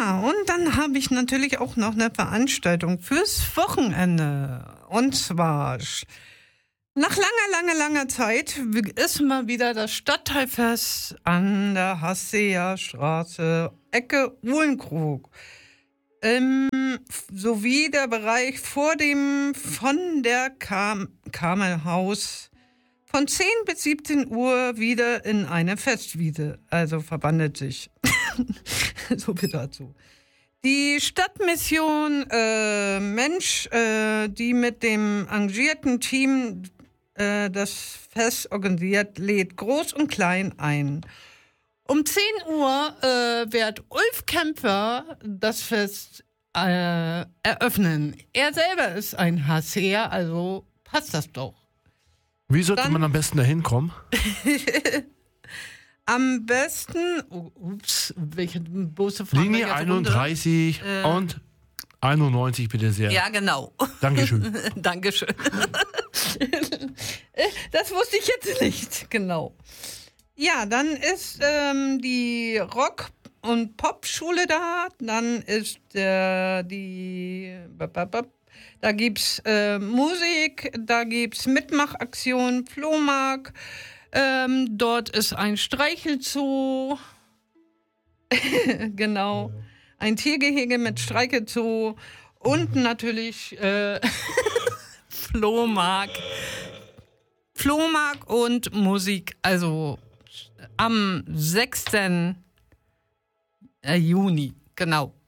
Ja, und dann habe ich natürlich auch noch eine Veranstaltung fürs Wochenende. Und zwar nach langer Zeit ist mal wieder das Stadtteilfest an der Hasseer Straße, Ecke Uhlenkrug. Sowie der Bereich von der Kamelhaus von 10 bis 17 Uhr wieder in eine Festwiese, also verwandelt sich. So viel dazu. Die Stadtmission Mensch, die mit dem engagierten Team das Fest organisiert, lädt groß und klein ein. Um 10 Uhr wird Ulf Kämpfer das Fest eröffnen. Er selber ist ein Hasseer, also passt das doch. Wie sollte man am besten da hinkommen? Am besten, welche Busse fahren Linie 31 und 91 bitte sehr. Ja, genau. Dankeschön. Dankeschön. Das wusste ich jetzt nicht, genau. Ja, dann ist die Rock- und Popschule da, dann ist da gibt's Musik, da gibt's Mitmachaktion, Flohmarkt, dort ist ein Streichelzoo, genau, ein Tiergehege mit Streichelzoo und natürlich Flohmarkt und Musik, also am 6. Juni, genau.